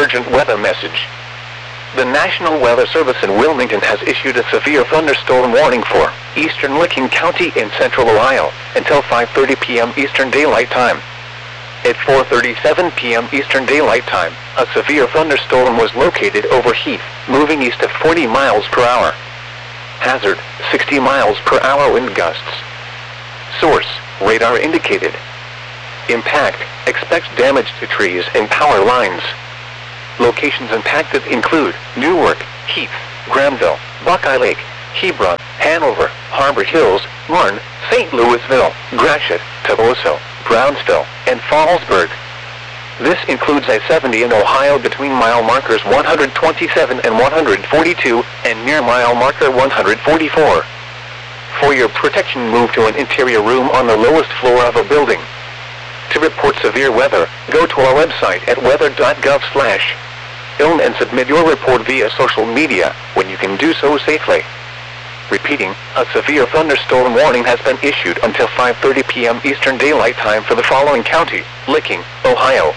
Urgent weather message. The National Weather Service in Wilmington has issued a severe thunderstorm warning for eastern Licking County in central Ohio until 5:30 p.m. Eastern Daylight Time. At 4:37 p.m. Eastern Daylight Time, a severe thunderstorm was located over Heath, moving east at 40 miles per hour. Hazard, 60 miles per hour wind gusts. Source, radar indicated. Impact, expects damage to trees and power lines. Locations impacted include Newark, Heath, Granville, Buckeye Lake, Hebron, Hanover, Harbor Hills, Marne, St. Louisville, Gratiot, Toboso, Brownsville, and Fallsburg. This includes I-70 in Ohio between mile markers 127 and 142 and near mile marker 144. For your protection, move to an interior room on the lowest floor of a building. To report severe weather, go to our website at weather.gov/ilm and submit your report via social media when you can do so safely. Repeating, a severe thunderstorm warning has been issued until 5:30 p.m. Eastern Daylight Time for the following county: Licking, Ohio.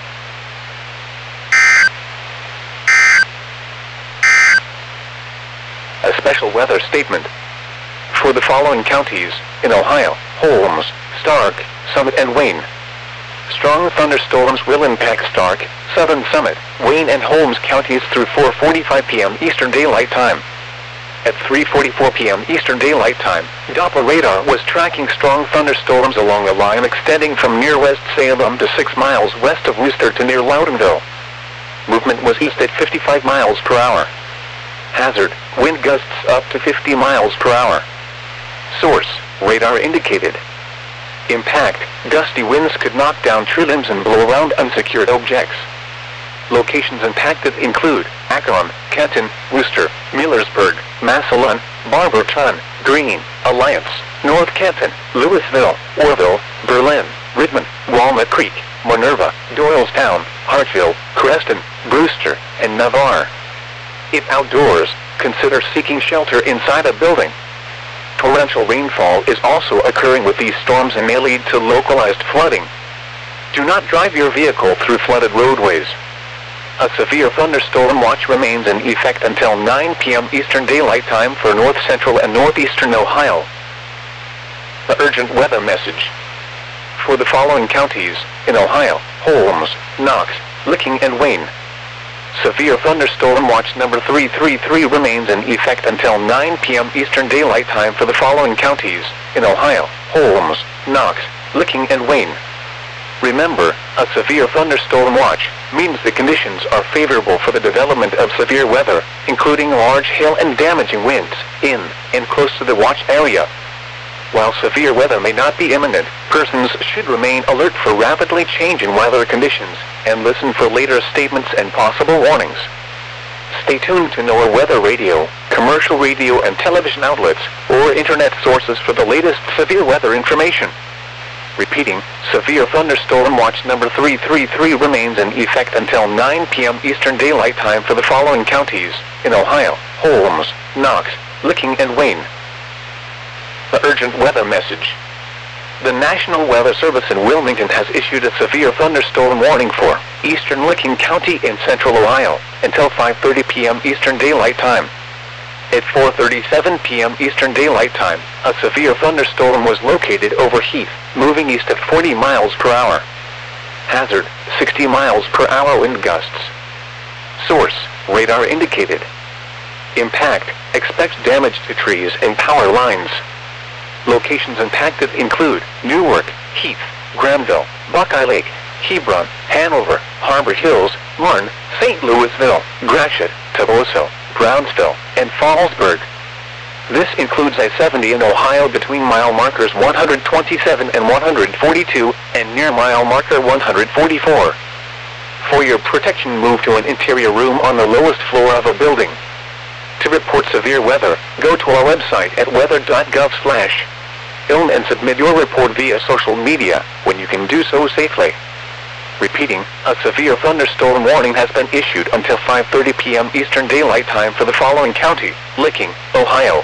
A special weather statement. For the following counties in Ohio: Holmes, Stark, Summit, and Wayne. Strong thunderstorms will impact Stark, Southern Summit, Wayne, and Holmes counties through 4:45 p.m. Eastern Daylight Time. At 3:44 p.m. Eastern Daylight Time, Doppler radar was tracking strong thunderstorms along a line extending from near West Salem to 6 miles west of Worcester to near Loudonville. Movement was east at 55 miles per hour. Hazard, wind gusts up to 50 miles per hour. Source, radar indicated. Impact, gusty winds could knock down tree limbs and blow around unsecured objects. Locations impacted include Akron, Kenton, Worcester, Millersburg, Massillon, Barberton, Greene, Alliance, North Kenton, Louisville, Orville, Berlin, Redmond, Walnut Creek, Minerva, Doylestown, Hartville, Creston, Brewster, and Navarre. If outdoors, consider seeking shelter inside a building. Torrential rainfall is also occurring with these storms and may lead to localized flooding. Do not drive your vehicle through flooded roadways. A severe thunderstorm watch remains in effect until 9 p.m. Eastern Daylight Time for north central and northeastern Ohio. The urgent weather message. For the following counties in Ohio: Holmes, Knox, Licking, and Wayne. Severe thunderstorm watch number 333 remains in effect until 9 p.m. Eastern Daylight Time for the following counties in Ohio: Holmes, Knox, Licking, and Wayne. Remember, a severe thunderstorm watch means the conditions are favorable for the development of severe weather, including large hail and damaging winds, in and close to the watch area. While severe weather may not be imminent, persons should remain alert for rapidly changing weather conditions and listen for later statements and possible warnings. Stay tuned to NOAA Weather Radio, commercial radio and television outlets, or internet sources for the latest severe weather information. Repeating, severe thunderstorm watch number 333 remains in effect until 9 p.m. Eastern Daylight Time for the following counties in Ohio: Holmes, Knox, Licking, and Wayne. The urgent weather message. The National Weather Service in Wilmington has issued a severe thunderstorm warning for eastern Licking County in central Ohio until 5:30 p.m. Eastern Daylight Time. At 4:37 p.m. Eastern Daylight Time, a severe thunderstorm was located over Heath, moving east at 40 miles per hour. Hazard, 60 miles per hour wind gusts. Source, radar indicated. Impact, expects damage to trees and power lines. Locations impacted include Newark, Heath, Granville, Buckeye Lake, Hebron, Hanover, Harbor Hills, Marne, St. Louisville, Gratiot, Toboso, Brownsville, and Fallsburg. This includes I-70 in Ohio between mile markers 127 and 142 and near mile marker 144. For your protection, move to an interior room on the lowest floor of a building. To report severe weather, go to our website at weather.gov/ilm and submit your report via social media when you can do so safely. Repeating, a severe thunderstorm warning has been issued until 5:30 p.m. Eastern Daylight Time for the following county: Licking, Ohio.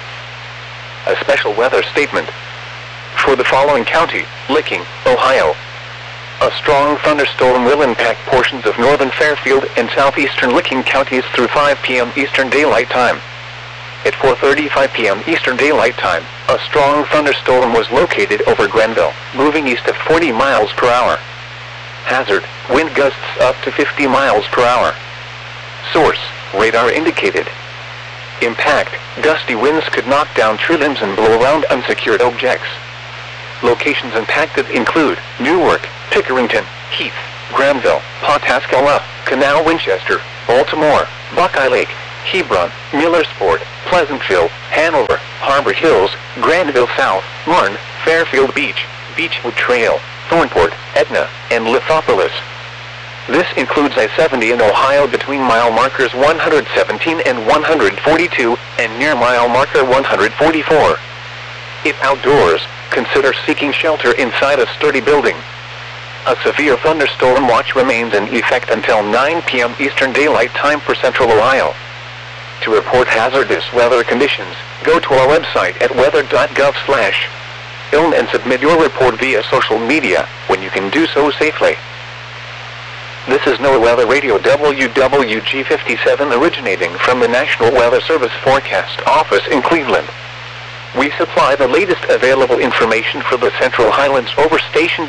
A special weather statement. For the following county: Licking, Ohio. A strong thunderstorm will impact portions of northern Fairfield and southeastern Licking counties through 5 p.m. Eastern Daylight Time. At 4:35 p.m. Eastern Daylight Time, a strong thunderstorm was located over Grenville, moving east at 40 miles per hour. Hazard, wind gusts up to 50 miles per hour. Source, radar indicated. Impact, gusty winds could knock down tree limbs and blow around unsecured objects. Locations impacted include Newark, Pickerington, Heath, Granville, Pawtascala, Canal Winchester, Baltimore, Buckeye Lake, Hebron, Millersport, Pleasantville, Hanover, Harbor Hills, Granville South, Marne, Fairfield Beach, Beechwood Trail, Thornport, Etna, and Lithopolis. This includes I-70 in Ohio between mile markers 117 and 142, and near mile marker 144. If outdoors, consider seeking shelter inside a sturdy building. A severe thunderstorm watch remains in effect until 9 p.m. Eastern Daylight Time for Central Ohio. To report hazardous weather conditions, go to our website at weather.gov/ilm and submit your report via social media, when you can do so safely. This is NOAA Weather Radio WWG57 originating from the National Weather Service Forecast Office in Cleveland. We supply the latest available information for the Central Highlands over station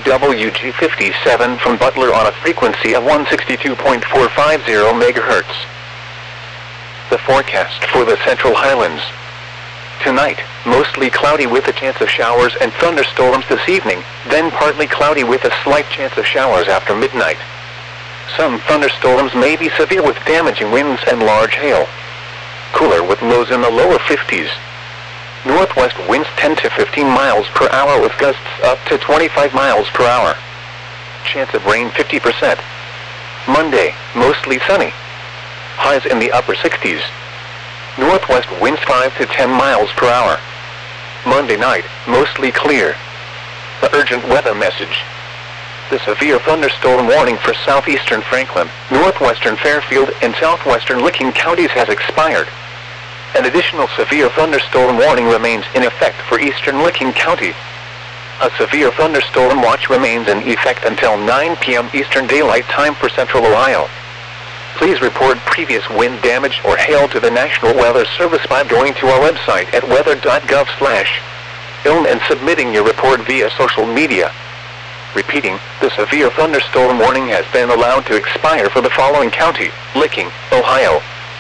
WWG57 from Butler on a frequency of 162.450 MHz. The forecast for the Central Highlands. Tonight, mostly cloudy with a chance of showers and thunderstorms this evening, then partly cloudy with a slight chance of showers after midnight. Some thunderstorms may be severe with damaging winds and large hail. Cooler with lows in the lower 50s. Northwest winds 10 to 15 miles per hour with gusts up to 25 miles per hour. Chance of rain 50%. Monday, mostly sunny. Highs in the upper 60s. Northwest winds 5 to 10 miles per hour. Monday night, mostly clear. The urgent weather message. The severe thunderstorm warning for southeastern Franklin, northwestern Fairfield, and southwestern Licking counties has expired. An additional severe thunderstorm warning remains in effect for eastern Licking County. A severe thunderstorm watch remains in effect until 9 p.m. Eastern Daylight Time for Central Ohio. Please report previous wind damage or hail to the National Weather Service by going to our website at weather.gov/ilm and submitting your report via social media. Repeating, the severe thunderstorm warning has been allowed to expire for the following county: Licking, Ohio.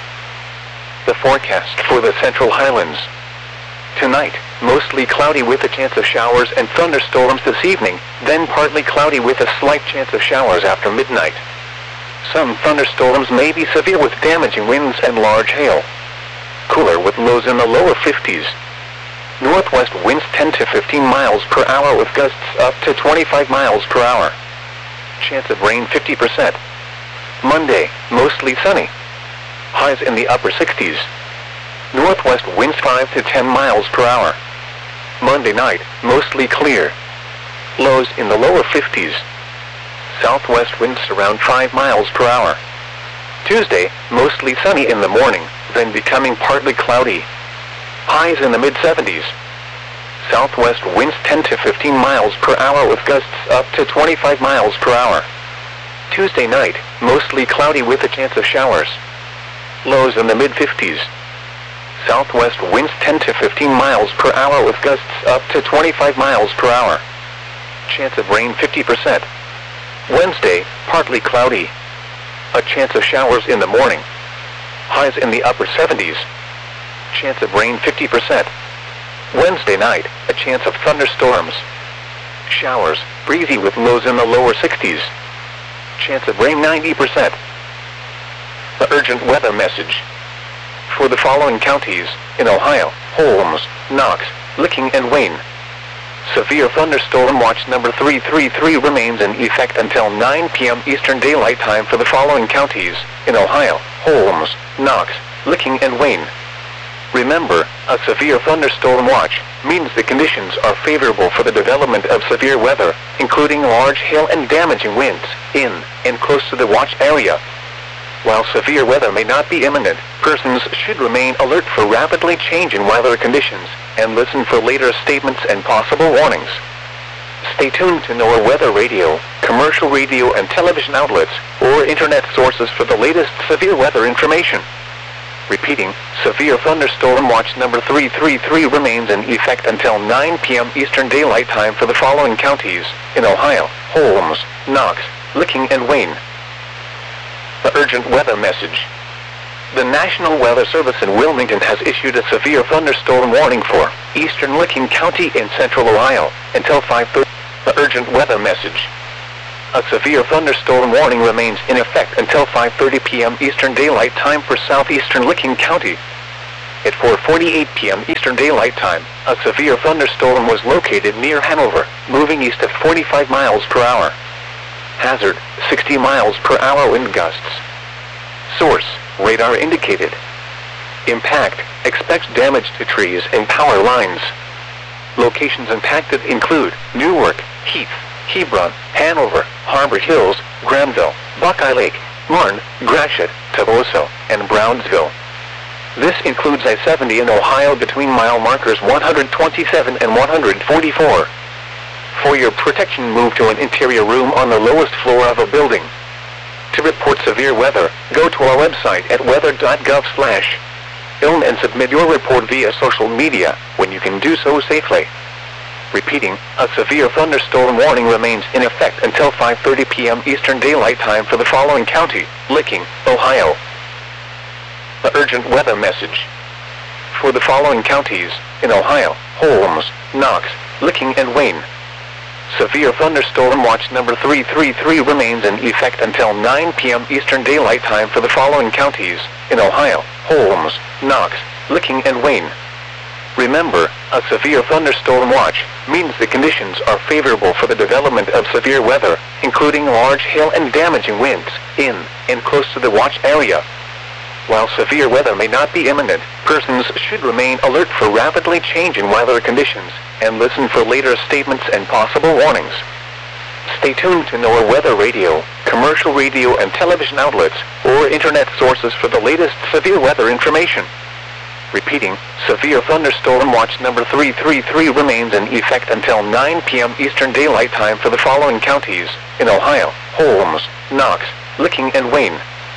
The forecast for the Central Highlands. Tonight, mostly cloudy with a chance of showers and thunderstorms this evening, then partly cloudy with a slight chance of showers after midnight. Some thunderstorms may be severe with damaging winds and large hail. Cooler with lows in the lower 50s. Northwest winds 10 to 15 miles per hour with gusts up to 25 miles per hour. Chance of rain 50%. Monday, mostly sunny. Highs in the upper 60s. Northwest winds 5 to 10 miles per hour. Monday night, mostly clear. Lows in the lower 50s. Southwest winds around 5 miles per hour. Tuesday, mostly sunny in the morning, then becoming partly cloudy. Highs in the mid-70s. Southwest winds 10 to 15 miles per hour with gusts up to 25 miles per hour. Tuesday night, mostly cloudy with a chance of showers. Lows in the mid-50s. Southwest winds 10 to 15 miles per hour with gusts up to 25 miles per hour. Chance of rain 50%. Wednesday, partly cloudy. A chance of showers in the morning. Highs in the upper 70s. Chance of rain 50%. Wednesday night, a chance of thunderstorms. Showers, breezy with lows in the lower 60s. Chance of rain 90%. The urgent weather message. For the following counties, in Ohio: Holmes, Knox, Licking, and Wayne. Severe thunderstorm watch number 333 remains in effect until 9 p.m. Eastern Daylight Time for the following counties, in Ohio: Holmes, Knox, Licking, and Wayne. Remember, a severe thunderstorm watch means the conditions are favorable for the development of severe weather, including large hail and damaging winds, in and close to the watch area. While severe weather may not be imminent, persons should remain alert for rapidly changing weather conditions, and listen for later statements and possible warnings. Stay tuned to NOAA Weather Radio, commercial radio and television outlets, or internet sources for the latest severe weather information. Repeating, severe thunderstorm watch number 333 remains in effect until 9 p.m. Eastern Daylight Time for the following counties in Ohio: Holmes, Knox, Licking, and Wayne. The urgent weather message. The National Weather Service in Wilmington has issued a severe thunderstorm warning for eastern Licking County in central Ohio until 5:30. The urgent weather message. A severe thunderstorm warning remains in effect until 5:30 p.m. Eastern Daylight Time for southeastern Licking County. At 4:48 p.m. Eastern Daylight Time, a severe thunderstorm was located near Hanover, moving east at 45 miles per hour. Hazard, 60 miles per hour wind gusts. Source, radar indicated. Impact, expects damage to trees and power lines. Locations impacted include Newark, Heath, Hebron, Hanover, Harbor Hills, Granville, Buckeye Lake, Marne, Gratiot, Tavoso, and Brownsville. This includes I-70 in Ohio between mile markers 127 and 144. For your protection, move to an interior room on the lowest floor of a building. To report severe weather, go to our website at weather.gov/ilm and submit your report via social media when you can do so safely. Repeating, a severe thunderstorm warning remains in effect until 5:30 p.m. Eastern Daylight Time for the following county: Licking, Ohio. The urgent weather message. For the following counties in Ohio: Holmes, Knox, Licking, and Wayne. Severe thunderstorm watch number 333 remains in effect until 9 p.m. Eastern Daylight Time for the following counties in Ohio: Holmes, Knox, Licking, and Wayne. Remember, a severe thunderstorm watch means the conditions are favorable for the development of severe weather, including large hail and damaging winds, in and close to the watch area. While severe weather may not be imminent, persons should remain alert for rapidly changing weather conditions and listen for later statements and possible warnings. Stay tuned to NOAA Weather Radio, commercial radio and television outlets, or internet sources for the latest severe weather information. Repeating, severe thunderstorm watch number 333 remains in effect until 9 p.m. Eastern Daylight Time for the following counties in Ohio: Holmes, Knox, Licking, and Wayne.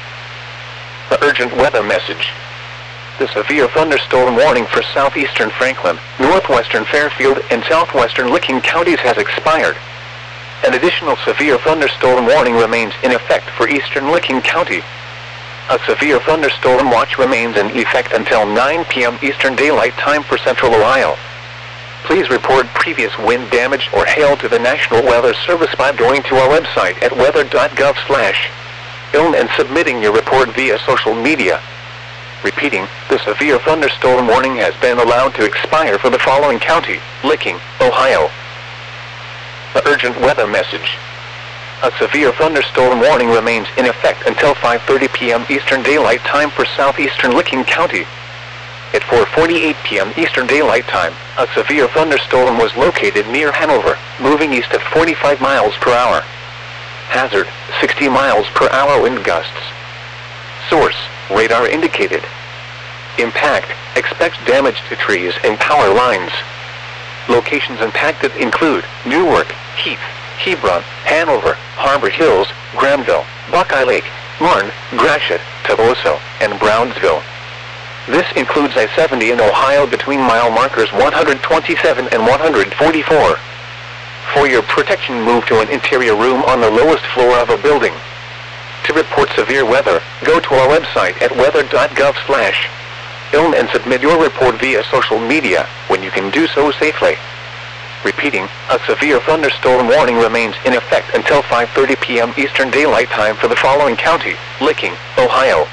The urgent weather message. The severe thunderstorm warning for southeastern Franklin, northwestern Fairfield, and southwestern Licking counties has expired. An additional severe thunderstorm warning remains in effect for eastern Licking County. A severe thunderstorm watch remains in effect until 9 p.m. Eastern Daylight Time for central Ohio. Please report previous wind damage or hail to the National Weather Service by going to our website at weather.gov/ilm and submitting your report via social media. Repeating, the severe thunderstorm warning has been allowed to expire for the following county: Licking, Ohio. The urgent weather message. A severe thunderstorm warning remains in effect until 5:30 p.m. Eastern Daylight Time for southeastern Licking County. At 4:48 p.m. Eastern Daylight Time, a severe thunderstorm was located near Hanover, moving east at 45 miles per hour. Hazard, 60 miles per hour wind gusts. Source, radar indicated. Impact, expects damage to trees and power lines. Locations impacted include Newark, Heath, Hebron, Hanover, Harbor Hills, Granville, Buckeye Lake, Marne, Gratiot, Tavoso, and Brownsville. This includes I-70 in Ohio between mile markers 127 and 144. For your protection, move to an interior room on the lowest floor of a building. To report severe weather, go to our website at weather.gov/ilm and submit your report via social media when you can do so safely. Repeating, a severe thunderstorm warning remains in effect until 5:30 p.m. Eastern Daylight Time for the following county: Licking, Ohio.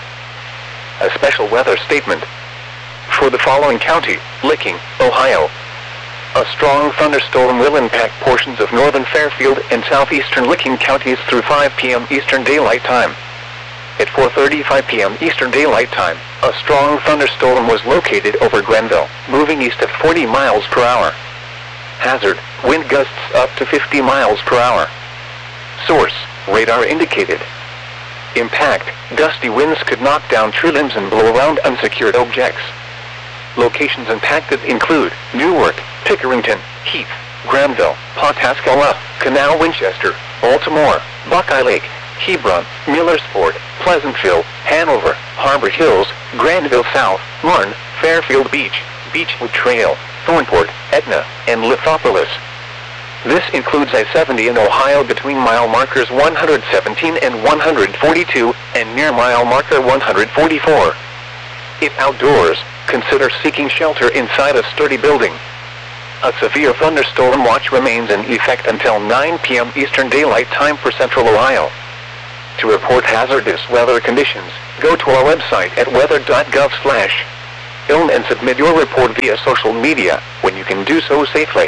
A special weather statement. For the following county: Licking, Ohio. A strong thunderstorm will impact portions of northern Fairfield and southeastern Licking counties through 5 p.m. Eastern Daylight Time. At 4:35 p.m. Eastern Daylight Time, a strong thunderstorm was located over Granville, moving east at 40 miles per hour. Hazard, wind gusts up to 50 miles per hour. Source, radar indicated. Impact, gusty winds could knock down tree limbs and blow around unsecured objects. Locations impacted include Newark, Pickerington, Heath, Granville, Pawtascala, Canal Winchester, Baltimore, Buckeye Lake, Hebron, Millersport, Pleasantville, Hanover, Harbor Hills, Granville South, Marne, Fairfield Beach, Beechwood Trail, Thornport, Etna, and Lithopolis. This includes I-70 in Ohio between mile markers 117 and 142, and near mile marker 144. If outdoors, consider seeking shelter inside a sturdy building. A severe thunderstorm watch remains in effect until 9 p.m. Eastern Daylight Time for Central Ohio. To report hazardous weather conditions, go to our website at weather.gov/ilm and submit your report via social media, when you can do so safely.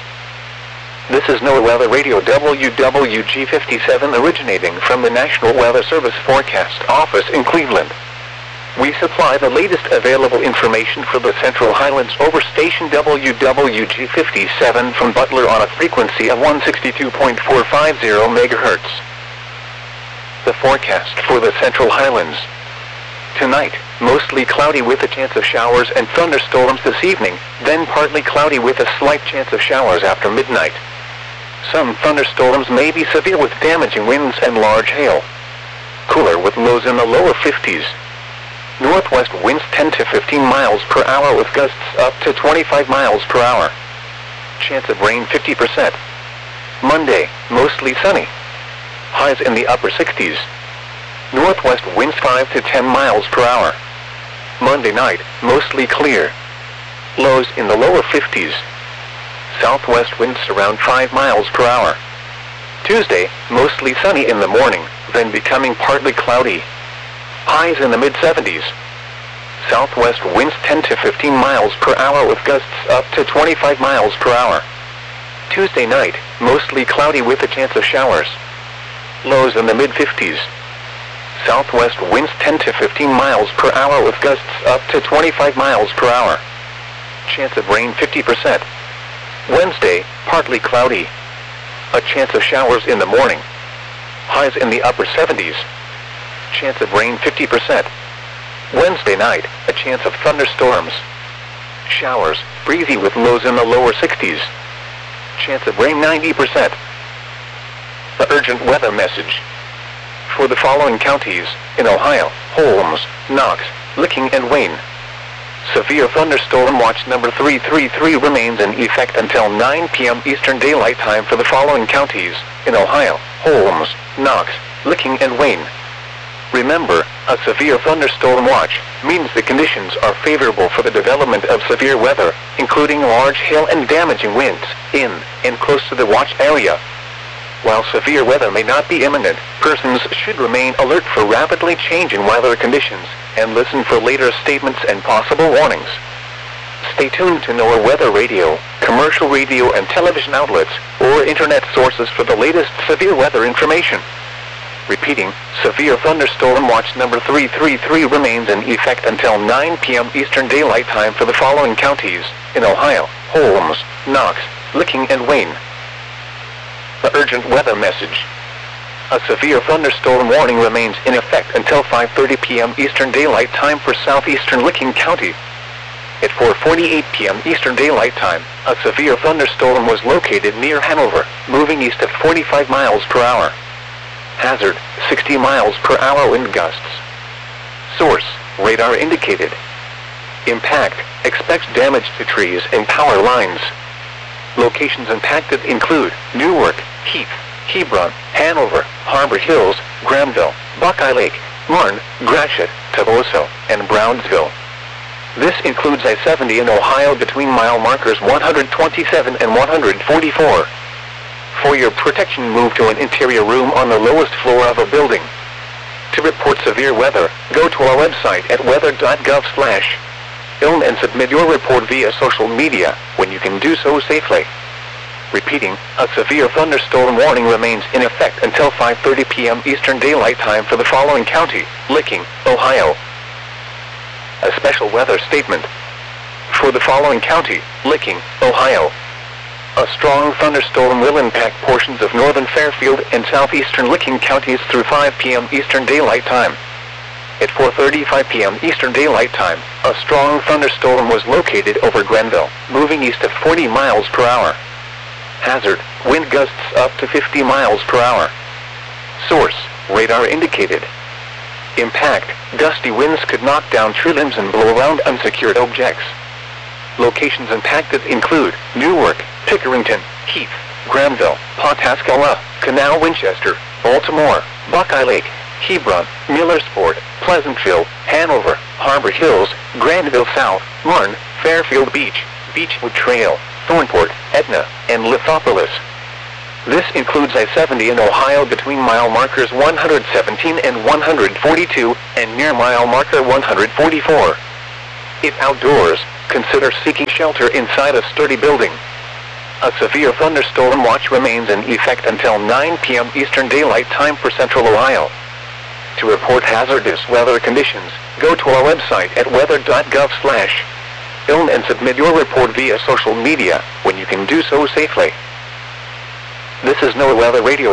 This is NOAA Weather Radio WWG57 originating from the National Weather Service Forecast Office in Cleveland. We supply the latest available information for the Central Highlands over station WWG57 from Butler on a frequency of 162.450 MHz. The forecast for the Central Highlands. Tonight, mostly cloudy with a chance of showers and thunderstorms this evening, then partly cloudy with a slight chance of showers after midnight. Some thunderstorms may be severe with damaging winds and large hail. Cooler with lows in the lower 50s. Northwest winds 10 to 15 miles per hour with gusts up to 25 miles per hour. Chance of rain 50%. Monday, mostly sunny. Highs in the upper 60s. Northwest winds 5 to 10 miles per hour. Monday night, mostly clear. Lows in the lower 50s. Southwest winds around 5 miles per hour. Tuesday, mostly sunny in the morning, then becoming partly cloudy. Highs in the mid-70s. Southwest winds 10 to 15 miles per hour with gusts up to 25 miles per hour. Tuesday night, mostly cloudy with a chance of showers. Lows in the mid-50s. Southwest winds 10 to 15 miles per hour with gusts up to 25 miles per hour. Chance of rain 50%. Wednesday, partly cloudy. A chance of showers in the morning. Highs in the upper 70s. Chance of rain 50%. Wednesday night, a chance of thunderstorms. Showers, breezy with lows in the lower 60s. Chance of rain 90%. The urgent weather message. For the following counties, in Ohio, Holmes, Knox, Licking and Wayne. Severe thunderstorm watch number 333 remains in effect until 9 p.m. Eastern Daylight Time for the following counties, in Ohio, Holmes, Knox, Licking and Wayne. Remember, a severe thunderstorm watch means the conditions are favorable for the development of severe weather, including large hail and damaging winds, in and close to the watch area. While severe weather may not be imminent, persons should remain alert for rapidly changing weather conditions, and listen for later statements and possible warnings. Stay tuned to NOAA Weather Radio, commercial radio and television outlets, or internet sources for the latest severe weather information. Repeating, severe thunderstorm watch number 333 remains in effect until 9 p.m. Eastern Daylight Time for the following counties, in Ohio, Holmes, Knox, Licking and Wayne. The urgent weather message. A severe thunderstorm warning remains in effect until 5:30 p.m. Eastern Daylight Time for southeastern Licking County. At 4:48 p.m. Eastern Daylight Time, a severe thunderstorm was located near Hanover, moving east at 45 miles per hour. Hazard, 60 miles per hour wind gusts. Source, radar indicated. Impact, expects damage to trees and power lines. Locations impacted include Newark, Heath, Hebron, Hanover, Harbor Hills, Granville, Buckeye Lake, Marne, Gratiot, Toboso, and Brownsville. This includes I-70 in Ohio between mile markers 127 and 144. For your protection, move to an interior room on the lowest floor of a building. To report severe weather, go to our website at weather.gov/ilm and submit your report via social media, when you can do so safely. Repeating, a severe thunderstorm warning remains in effect until 5:30 p.m. Eastern Daylight Time for the following county, Licking, Ohio. A special weather statement. For the following county, Licking, Ohio. A strong thunderstorm will impact portions of northern Fairfield and southeastern Licking counties through 5 p.m. Eastern Daylight Time. At 4:35 p.m. Eastern Daylight Time, a strong thunderstorm was located over Granville, moving east at 40 miles per hour. Hazard, wind gusts up to 50 miles per hour. Source, radar indicated. Impact, gusty winds could knock down tree limbs and blow around unsecured objects. Locations impacted include Newark, Pickerington, Heath, Granville, Pawtascala, Canal Winchester, Baltimore, Buckeye Lake, Hebron, Millersport, Pleasantville, Hanover, Harbor Hills, Grandville South, Marne, Fairfield Beach, Beechwood Trail, Thornport, Etna, and Lithopolis. This includes I-70 in Ohio between mile markers 117 and 142, and near mile marker 144. If outdoors, consider seeking shelter inside a sturdy building. A severe thunderstorm watch remains in effect until 9 p.m. Eastern Daylight Time for Central Ohio. To report hazardous weather conditions, go to our website at weather.gov/ILN and submit your report via social media, when you can do so safely. This is NOAA Weather Radio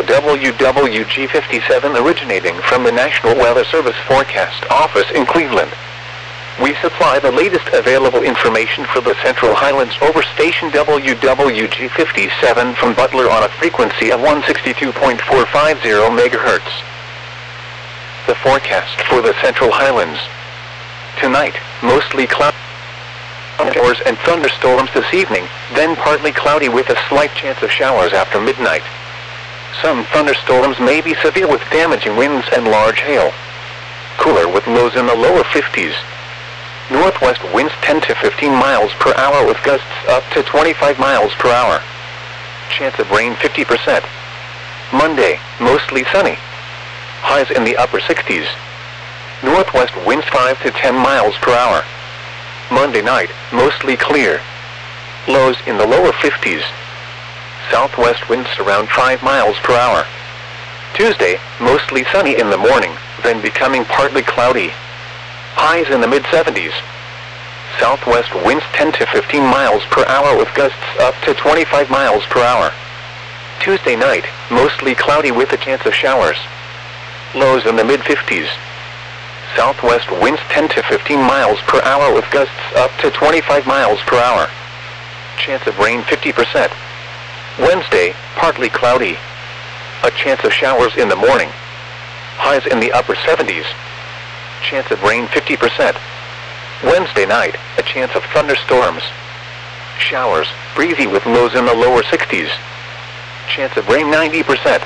WWG57 originating from the National Weather Service Forecast Office in Cleveland. We supply the latest available information for the Central Highlands over station WWG57 from Butler on a frequency of 162.450 MHz. The forecast for the Central Highlands. Tonight, mostly cloudy showers and thunderstorms this evening, then partly cloudy with a slight chance of showers after midnight. Some thunderstorms may be severe with damaging winds and large hail. Cooler with lows in the lower 50s. Northwest winds 10 to 15 miles per hour with gusts up to 25 miles per hour. Chance of rain 50%. Monday, mostly sunny. Highs in the upper 60s. Northwest winds 5 to 10 miles per hour. Monday night, mostly clear. Lows in the lower 50s. Southwest winds around 5 miles per hour. Tuesday, mostly sunny in the morning, then becoming partly cloudy. Highs in the mid-70s. Southwest winds 10 to 15 miles per hour with gusts up to 25 miles per hour. Tuesday night, mostly cloudy with a chance of showers. Lows in the mid-50s. Southwest winds 10 to 15 miles per hour with gusts up to 25 miles per hour. Chance of rain 50%. Wednesday, partly cloudy. A chance of showers in the morning. Highs in the upper 70s. Chance of rain 50%. Wednesday night, a chance of thunderstorms. Showers, breezy with lows in the lower 60s. Chance of rain 90%.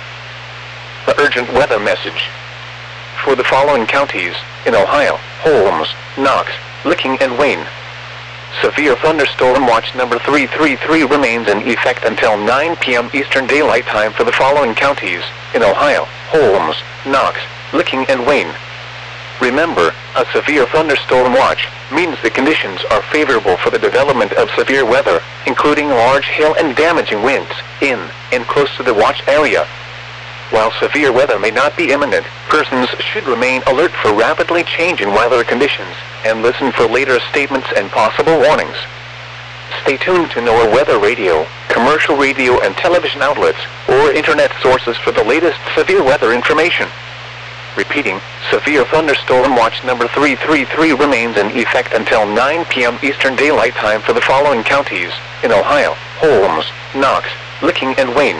The urgent weather message. For the following counties, in Ohio, Holmes, Knox, Licking and Wayne. Severe thunderstorm watch number 333 remains in effect until 9 p.m. Eastern Daylight Time for the following counties, in Ohio, Holmes, Knox, Licking and Wayne. Remember, a severe thunderstorm watch means the conditions are favorable for the development of severe weather, including large hail and damaging winds, in and close to the watch area. While severe weather may not be imminent, persons should remain alert for rapidly changing weather conditions, and listen for later statements and possible warnings. Stay tuned to NOAA Weather Radio, commercial radio and television outlets, or internet sources for the latest severe weather information. Repeating, severe thunderstorm watch number 333 remains in effect until 9 p.m. Eastern Daylight Time for the following counties, in Ohio, Holmes, Knox, Licking and Wayne.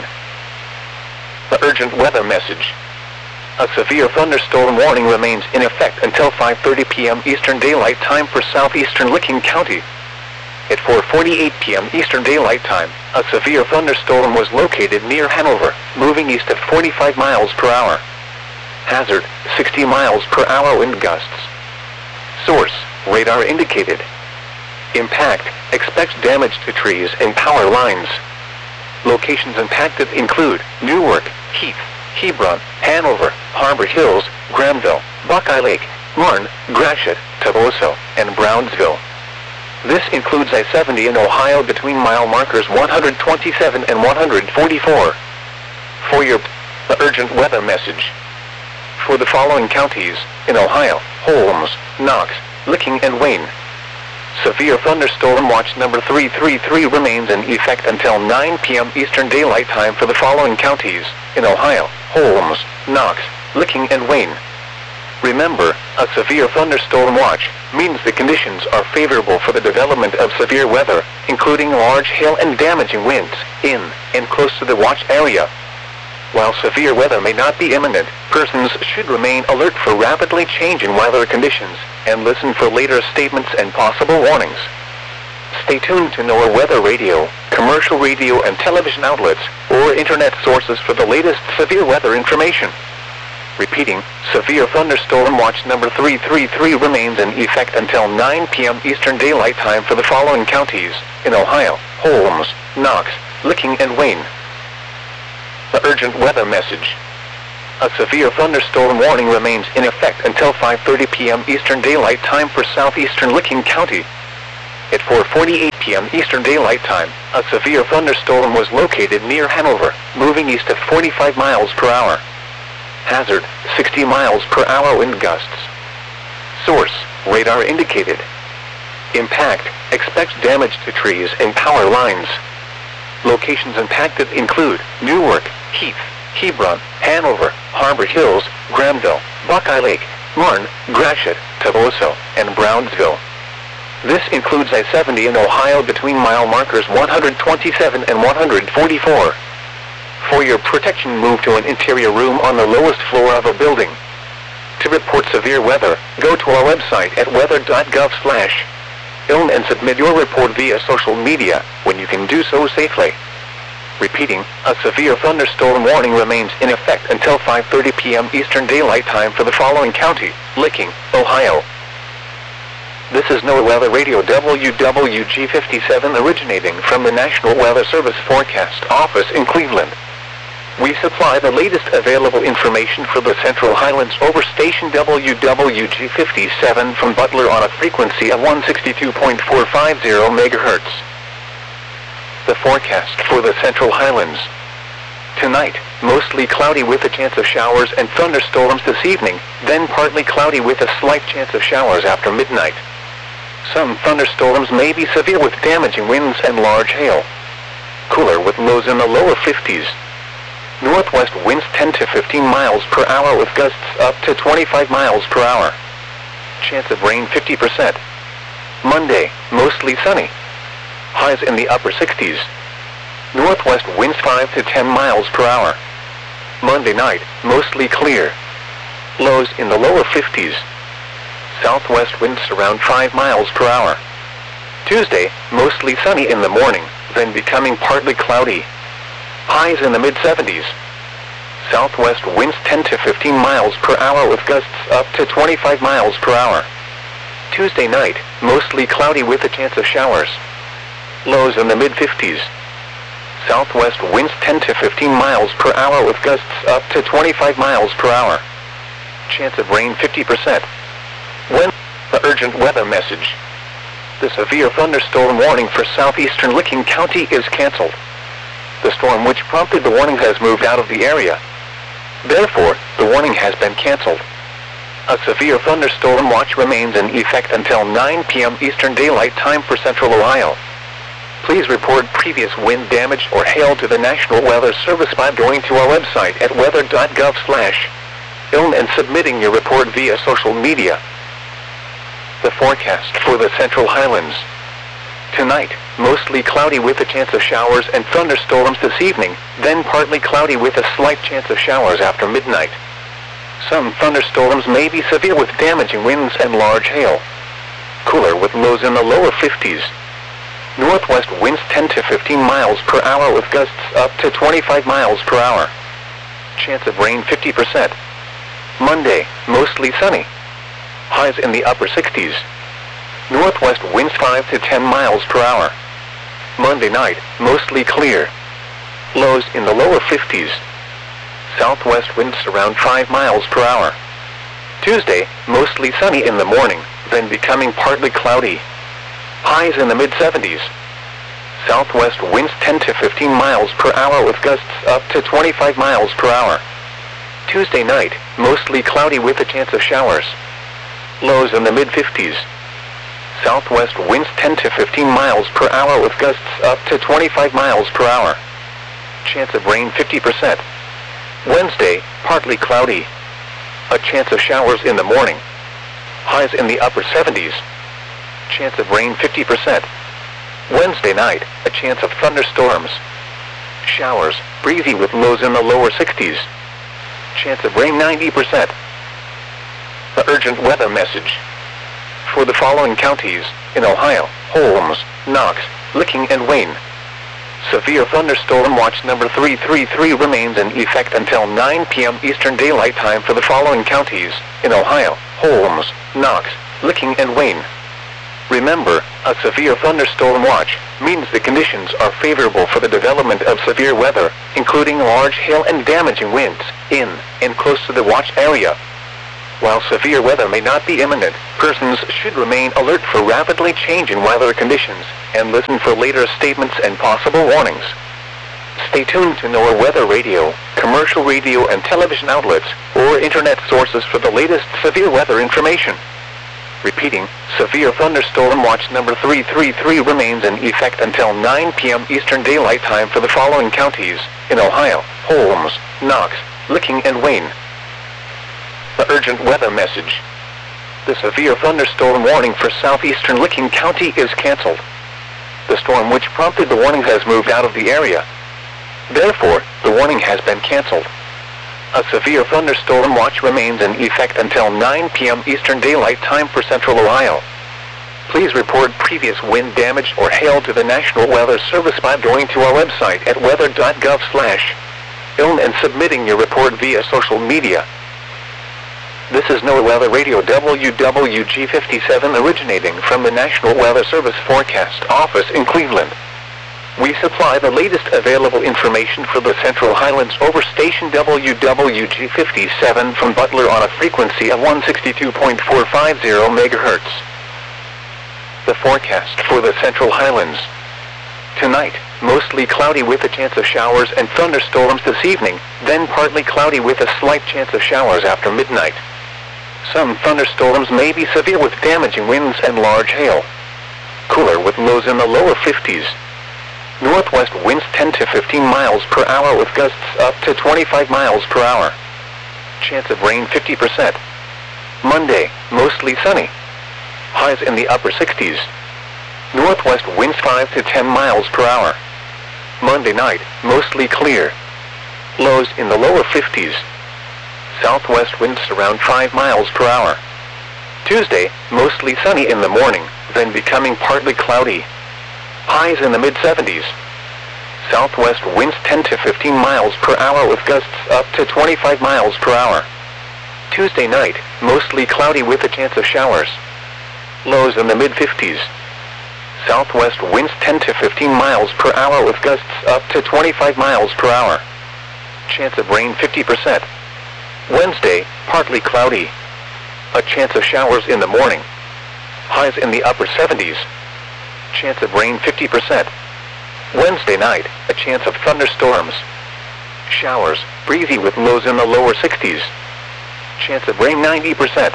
The urgent weather message. A severe thunderstorm warning remains in effect until 5:30 p.m. Eastern Daylight Time for southeastern Licking County. At 4:48 p.m. Eastern Daylight Time, a severe thunderstorm was located near Hanover, moving east at 45 miles per hour. Hazard, 60 miles per hour wind gusts. Source, radar indicated. Impact, expects damage to trees and power lines. Locations impacted include Newark, Heath, Hebron, Hanover, Harbor Hills, Granville, Buckeye Lake, Marne, Gratiot, Toboso, and Brownsville. This includes I-70 in Ohio between mile markers 127 and 144. For your urgent weather message. For the following counties, in Ohio, Holmes, Knox, Licking and Wayne. Severe thunderstorm watch number 333 remains in effect until 9 p.m. Eastern Daylight Time for the following counties, in Ohio, Holmes, Knox, Licking and Wayne. Remember, a severe thunderstorm watch means the conditions are favorable for the development of severe weather, including large hail and damaging winds, in and close to the watch area. While severe weather may not be imminent, persons should remain alert for rapidly changing weather conditions, and listen for later statements and possible warnings. Stay tuned to NOAA Weather Radio, commercial radio and television outlets, or internet sources for the latest severe weather information. Repeating, Severe Thunderstorm Watch number 333 remains in effect until 9 p.m. Eastern Daylight Time for the following counties in Ohio: Holmes, Knox, Licking, and Wayne. The urgent weather message. A severe thunderstorm warning remains in effect until 5:30 p.m. Eastern Daylight Time for southeastern Licking County. At 4:48 p.m. Eastern Daylight Time, a severe thunderstorm was located near Hanover, moving east at 45 miles per hour. Hazard, 60 miles per hour wind gusts. Source, radar indicated. Impact, expect damage to trees and power lines. Locations impacted include Newark, Heath, Hebron, Hanover, Harbor Hills, Granville, Buckeye Lake, Marne, Gratiot, Toboso, and Brownsville. This includes I-70 in Ohio between mile markers 127 and 144. For your protection, move to an interior room on the lowest floor of a building. To report severe weather, go to our website at weather.gov/ilm and submit your report via social media when you can do so safely. Repeating, a severe thunderstorm warning remains in effect until 5:30 p.m. Eastern Daylight Time for the following county: Licking, Ohio. This is NOAA Weather Radio WWG57 originating from the National Weather Service Forecast Office in Cleveland. We supply the latest available information for the Central Highlands over station WWG57 from Butler on a frequency of 162.450 MHz. The forecast for the Central Highlands. Tonight, mostly cloudy with a chance of showers and thunderstorms this evening, then partly cloudy with a slight chance of showers after midnight. Some thunderstorms may be severe with damaging winds and large hail. Cooler with lows in the lower 50s. Northwest winds 10 to 15 miles per hour with gusts up to 25 miles per hour. Chance of rain 50%. Monday, mostly sunny. Highs in the upper 60s. Northwest winds 5 to 10 miles per hour. Monday night, mostly clear. Lows in the lower 50s. Southwest winds around 5 miles per hour. Tuesday, mostly sunny in the morning, then becoming partly cloudy. Highs in the mid-70s. Southwest winds 10 to 15 miles per hour with gusts up to 25 miles per hour. Tuesday night, mostly cloudy with a chance of showers. Lows in the mid-50s. Southwest winds 10 to 15 miles per hour with gusts up to 25 miles per hour. Chance of rain 50%. When the urgent weather message. The severe thunderstorm warning for southeastern Licking County is canceled. The storm which prompted the warning has moved out of the area. Therefore, the warning has been canceled. A severe thunderstorm watch remains in effect until 9 p.m. Eastern Daylight Time for Central Ohio. Please report previous wind damage or hail to the National Weather Service by going to our website at weather.gov/ilm and submitting your report via social media. The forecast for the Central Highlands. Tonight, mostly cloudy with a chance of showers and thunderstorms this evening, then partly cloudy with a slight chance of showers after midnight. Some thunderstorms may be severe with damaging winds and large hail. Cooler with lows in the lower 50s. Northwest winds 10 to 15 miles per hour with gusts up to 25 miles per hour. Chance of rain 50%. Monday, mostly sunny. Highs in the upper 60s. Northwest winds 5 to 10 miles per hour. Monday night, mostly clear. Lows in the lower 50s. Southwest winds around 5 miles per hour. Tuesday, mostly sunny in the morning, then becoming partly cloudy. Highs in the mid-70s. Southwest winds 10 to 15 miles per hour with gusts up to 25 miles per hour. Tuesday night, mostly cloudy with a chance of showers. Lows in the mid-50s. Southwest winds 10 to 15 miles per hour with gusts up to 25 miles per hour. Chance of rain 50%. Wednesday, partly cloudy. A chance of showers in the morning. Highs in the upper 70s. Chance of rain 50%. Wednesday night, a chance of thunderstorms. Showers, breezy with lows in the lower 60s. Chance of rain 90%. The urgent weather message. For the following counties, in Ohio, Holmes, Knox, Licking and Wayne. Severe thunderstorm watch number 333 remains in effect until 9 p.m. Eastern Daylight Time for the following counties, in Ohio, Holmes, Knox, Licking and Wayne. Remember, a severe thunderstorm watch means the conditions are favorable for the development of severe weather, including large hail and damaging winds, in and close to the watch area. While severe weather may not be imminent, persons should remain alert for rapidly changing weather conditions and listen for later statements and possible warnings. Stay tuned to NOAA Weather Radio, commercial radio and television outlets, or internet sources for the latest severe weather information. Repeating, severe thunderstorm watch number 333 remains in effect until 9 p.m. Eastern Daylight Time for the following counties, in Ohio, Holmes, Knox, Licking and Wayne. The urgent weather message. The severe thunderstorm warning for southeastern Licking County is canceled. The storm which prompted the warning has moved out of the area. Therefore, the warning has been canceled. A severe thunderstorm watch remains in effect until 9 p.m. Eastern Daylight Time for Central Ohio. Please report previous wind damage or hail to the National Weather Service by going to our website at weather.gov/ILN and submitting your report via social media. This is NOAA Weather Radio WWG57 originating from the National Weather Service Forecast Office in Cleveland. We supply the latest available information for the Central Highlands over station WWG57 from Butler on a frequency of 162.450 MHz. The forecast for the Central Highlands. Tonight, mostly cloudy with a chance of showers and thunderstorms this evening, then partly cloudy with a slight chance of showers after midnight. Some thunderstorms may be severe with damaging winds and large hail. Cooler with lows in the lower 50s. Northwest winds 10 to 15 miles per hour with gusts up to 25 miles per hour. Chance of rain 50%. Monday, mostly sunny. Highs in the upper 60s. Northwest winds 5 to 10 miles per hour. Monday night, mostly clear. Lows in the lower 50s. Southwest winds around 5 miles per hour. Tuesday, mostly sunny in the morning, then becoming partly cloudy. Highs in the mid-70s. Southwest winds 10 to 15 miles per hour with gusts up to 25 miles per hour. Tuesday night, mostly cloudy with a chance of showers. Lows in the mid-50s. Southwest winds 10 to 15 miles per hour with gusts up to 25 miles per hour. Chance of rain 50%. Wednesday, partly cloudy. A chance of showers in the morning. Highs in the upper 70s. Chance of rain 50%. Wednesday night, a chance of thunderstorms. Showers, breezy with lows in the lower 60s. Chance of rain 90%.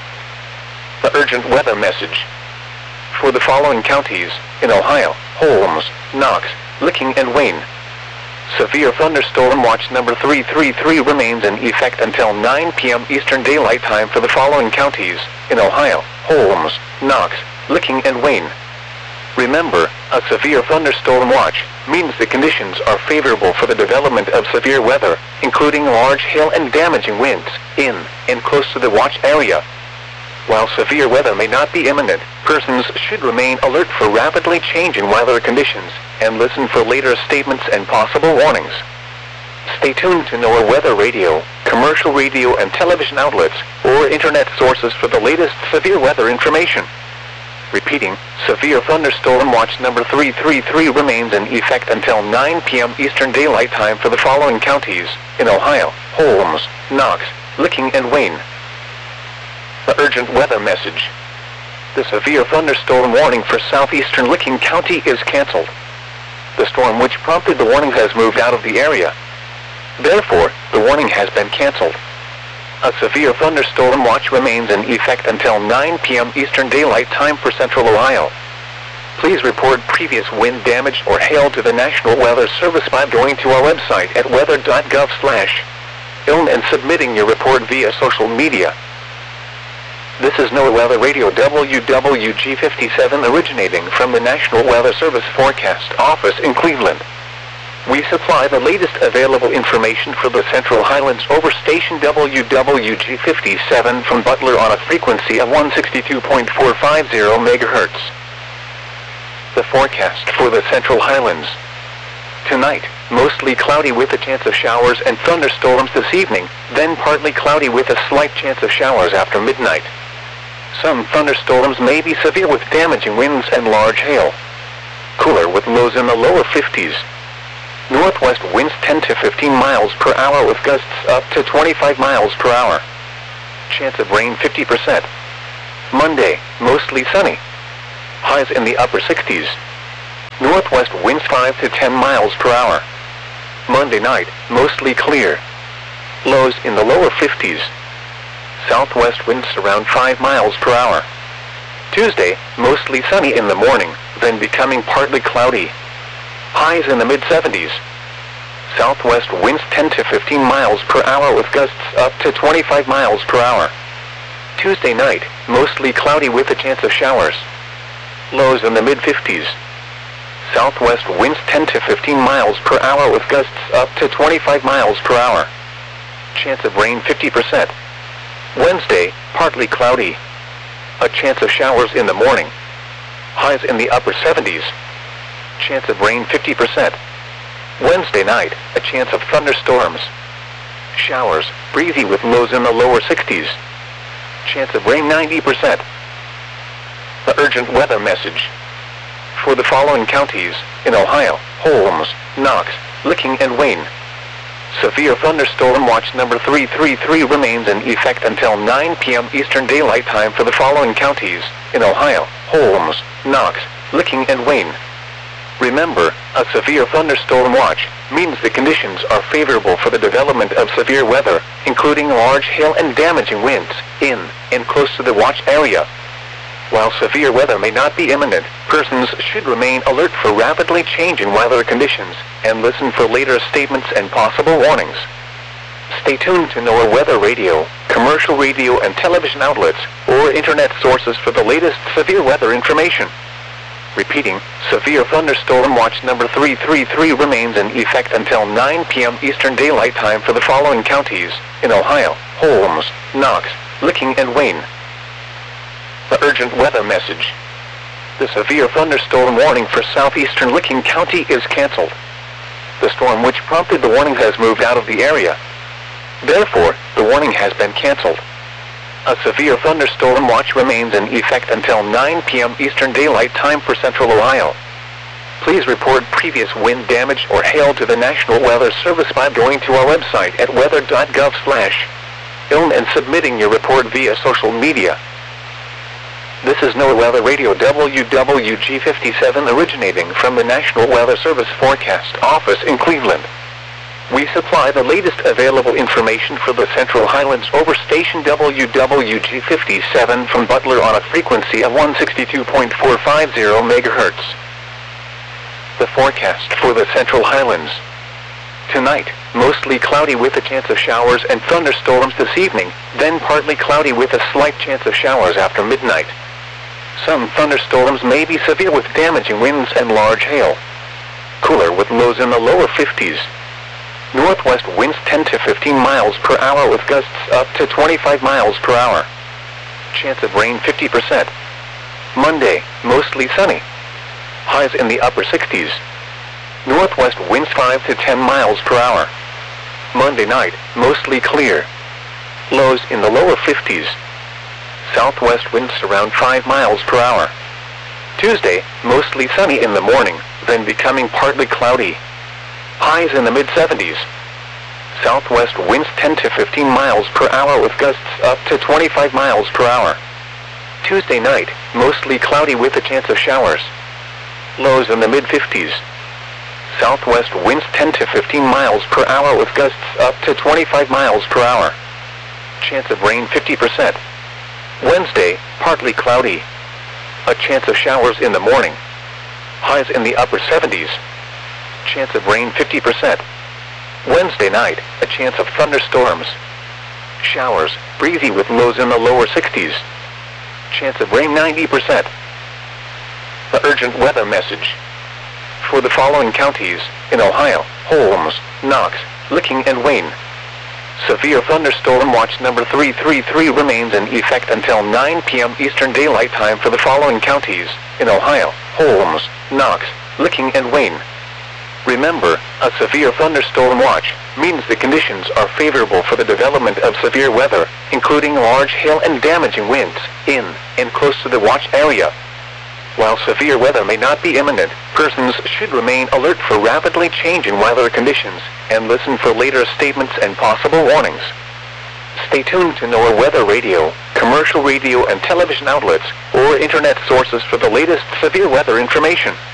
The urgent weather message. For the following counties, in Ohio, Holmes, Knox, Licking and Wayne. Severe thunderstorm watch number 333 remains in effect until 9 p.m. Eastern Daylight Time for the following counties, in Ohio, Holmes, Knox, Licking and Wayne. Remember, a severe thunderstorm watch means the conditions are favorable for the development of severe weather, including large hail and damaging winds, in and close to the watch area. While severe weather may not be imminent, persons should remain alert for rapidly changing weather conditions and listen for later statements and possible warnings. Stay tuned to NOAA Weather Radio, commercial radio and television outlets, or internet sources for the latest severe weather information. Repeating, severe thunderstorm watch number 333 remains in effect until 9 p.m. Eastern Daylight Time for the following counties, in Ohio, Holmes, Knox, Licking and Wayne. The urgent weather message. The severe thunderstorm warning for southeastern Licking County is canceled. The storm which prompted the warning has moved out of the area. Therefore, the warning has been canceled. A severe thunderstorm watch remains in effect until 9 p.m. Eastern Daylight Time for Central Ohio. Please report previous wind damage or hail to the National Weather Service by going to our website at weather.gov/ILN and submitting your report via social media. This is NOAA Weather Radio WWG57 originating from the National Weather Service Forecast Office in Cleveland. We supply the latest available information for the Central Highlands over station WWG57 from Butler on a frequency of 162.450 MHz. The forecast for the Central Highlands. Tonight, mostly cloudy with a chance of showers and thunderstorms this evening, then partly cloudy with a slight chance of showers after midnight. Some thunderstorms may be severe with damaging winds and large hail. Cooler with lows in the lower 50s. Northwest winds 10 to 15 miles per hour with gusts up to 25 miles per hour. Chance of rain 50%. Monday, mostly sunny. Highs in the upper 60s. Northwest winds 5 to 10 miles per hour. Monday night, mostly clear. Lows in the lower 50s. Southwest winds around 5 miles per hour. Tuesday, mostly sunny in the morning, then becoming partly cloudy. Highs in the mid-70s. Southwest winds 10 to 15 miles per hour with gusts up to 25 miles per hour. Tuesday night, mostly cloudy with a chance of showers. Lows in the mid-50s. Southwest winds 10 to 15 miles per hour with gusts up to 25 miles per hour. Chance of rain 50%. Wednesday, partly cloudy. A chance of showers in the morning. Highs in the upper 70s. Chance of rain 50%. Wednesday night, a chance of thunderstorms. Showers, breezy with lows in the lower 60s. Chance of rain 90%. The urgent weather message. For the following counties, in Ohio, Holmes, Knox, Licking and Wayne. Severe thunderstorm watch number 333 remains in effect until 9 p.m. Eastern Daylight Time for the following counties, in Ohio, Holmes, Knox, Licking and Wayne. Remember, a severe thunderstorm watch means the conditions are favorable for the development of severe weather, including large hail and damaging winds, in and close to the watch area. While severe weather may not be imminent, persons should remain alert for rapidly changing weather conditions and listen for later statements and possible warnings. Stay tuned to NOAA Weather Radio, commercial radio and television outlets, or internet sources for the latest severe weather information. Repeating, severe thunderstorm watch number 333 remains in effect until 9 p.m. Eastern Daylight Time for the following counties, in Ohio, Holmes, Knox, Licking and Wayne. The urgent weather message. The severe thunderstorm warning for southeastern Licking County is canceled. The storm which prompted the warning has moved out of the area. Therefore, the warning has been canceled. A severe thunderstorm watch remains in effect until 9 p.m. Eastern Daylight Time for Central Ohio. Please report previous wind damage or hail to the National Weather Service by going to our website at weather.gov/ILN and submitting your report via social media. This is NOAA Weather Radio WWG57 originating from the National Weather Service Forecast Office in Cleveland. We supply the latest available information for the Central Highlands over station WWG57 from Butler on a frequency of 162.450 MHz. The forecast for the Central Highlands. Tonight, mostly cloudy with a chance of showers and thunderstorms this evening, then partly cloudy with a slight chance of showers after midnight. Some thunderstorms may be severe with damaging winds and large hail. Cooler with lows in the lower 50s. Northwest winds 10 to 15 miles per hour with gusts up to 25 miles per hour. Chance of rain 50%. Monday, mostly sunny. Highs in the upper 60s. Northwest winds 5 to 10 miles per hour. Monday night, mostly clear. Lows in the lower 50s. Southwest winds around 5 miles per hour. Tuesday, mostly sunny in the morning, then becoming partly cloudy. Highs in the mid-70s. Southwest winds 10 to 15 miles per hour with gusts up to 25 miles per hour. Tuesday night, mostly cloudy with a chance of showers. Lows in the mid-50s. Southwest winds 10 to 15 miles per hour with gusts up to 25 miles per hour. Chance of rain 50%. Wednesday, partly cloudy. A chance of showers in the morning. Highs in the upper 70s. Chance of rain 50%. Wednesday night, a chance of thunderstorms. Showers, breezy with lows in the lower 60s. Chance of rain 90%. The urgent weather message. For the following counties, in Ohio, Holmes, Knox, Licking and Wayne. Severe thunderstorm watch number 333 remains in effect until 9 p.m. Eastern Daylight Time for the following counties, in Ohio, Holmes, Knox, Licking and Wayne. Remember, a severe thunderstorm watch means the conditions are favorable for the development of severe weather, including large hail and damaging winds, in and close to the watch area. While severe weather may not be imminent, persons should remain alert for rapidly changing weather conditions and listen for later statements and possible warnings. Stay tuned to NOAA Weather Radio, commercial radio and television outlets, or internet sources for the latest severe weather information.